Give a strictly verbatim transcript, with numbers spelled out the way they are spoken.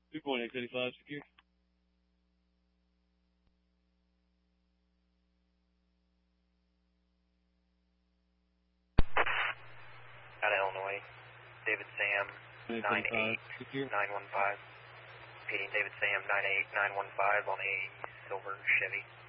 two point eight eighty-five, secure. Out of Illinois, David Sam, nine eight nine one five. Repeating, David Sam, nine eight nine one five on a silver Chevy.